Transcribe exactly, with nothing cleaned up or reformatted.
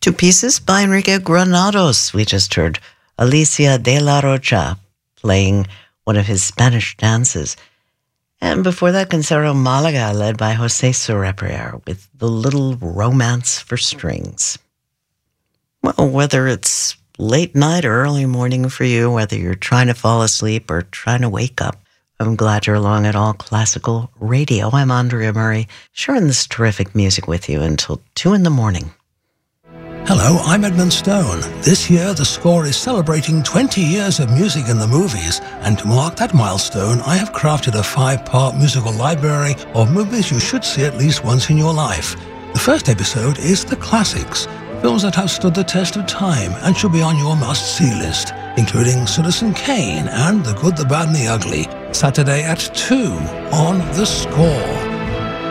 Two pieces by Enrique Granados. We just heard Alicia de la Rocha playing one of his Spanish dances. And before that, Concerto Malaga, led by José Soreprier, with The Little Romance for Strings. Well, whether it's late night or early morning for you, whether you're trying to fall asleep or trying to wake up, I'm glad you're along at All Classical Radio. I'm Andrea Murray, sharing this terrific music with you until two in the morning. Hello, I'm Edmund Stone. This year, the score is celebrating twenty years of music in the movies, and to mark that milestone, I have crafted a five-part musical library of movies you should see at least once in your life. The first episode is The Classics, films that have stood the test of time and should be on your must-see list, including Citizen Kane and The Good, the Bad and the Ugly, Saturday at two on The Score.